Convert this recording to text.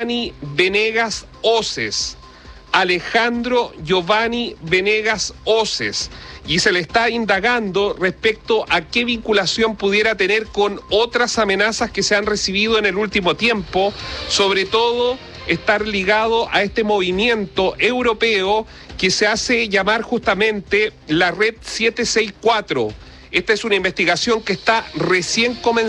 Giovanni Venegas Oces. Alejandro Giovanni Venegas Oces, y se le está indagando respecto a qué vinculación pudiera tener con otras amenazas que se han recibido en el último tiempo, sobre todo estar ligado a este movimiento europeo que se hace llamar justamente la Red 764. Esta es una investigación que está recién comenzando.